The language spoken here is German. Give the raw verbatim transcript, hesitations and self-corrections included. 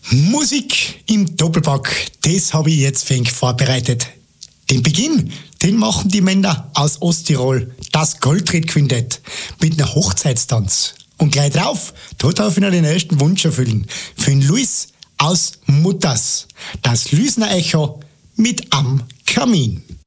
Musik im Doppelpack, das habe ich jetzt für euch vorbereitet. Den Beginn, den machen die Männer aus Osttirol, das Goldried-Quintett, mit einer Hochzeitstanz. Und gleich drauf, da darf ich noch den ersten Wunsch erfüllen. Für den Luis aus Mutters, das Lüsner Echo mit Am Kamin.